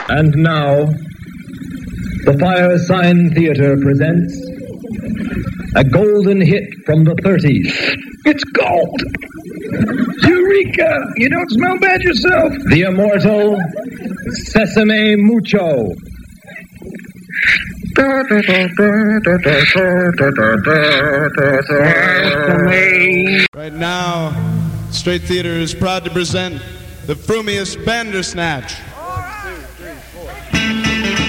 And now, the Firesign Theater presents a golden hit from the 30s. It's gold! Eureka! You don't smell bad yourself. The immortal Sesame Mucho. Right now, Straight Theater is proud to present the frumiest Bandersnatch.